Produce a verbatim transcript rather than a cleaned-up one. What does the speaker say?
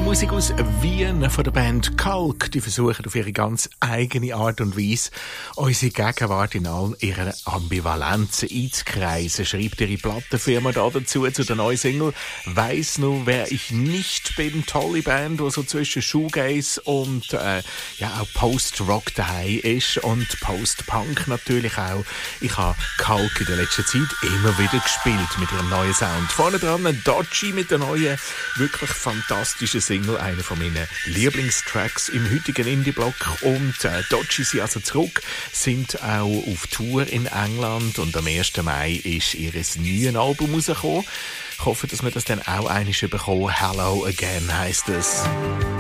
Musik aus Wien von der Band Kalk. Die versuchen auf ihre ganz eigene Art und Weise, unsere Gegenwart in all ihren Ambivalenzen einzukreisen. Schreibt ihre Plattenfirma da dazu, zu der neuen Single «Weiss nur, wer ich nicht bin». Tolle Band, die so zwischen Shoegaze und äh, ja, auch Post-Rock daheim ist und Post-Punk natürlich auch. Ich habe Kalk in der letzten Zeit immer wieder gespielt mit ihrem neuen Sound. Vorne dran ein Dodgy mit der neuen, wirklich fantastischen Single, einer von meinen Lieblingstracks im heutigen Indie-Block. Und äh, Dodgy sind also zurück, sind auch auf Tour in England und am ersten Mai ist ihr neues Album rausgekommen. Ich hoffe, dass wir das dann auch einmal bekommen. «Hello Again» heisst es.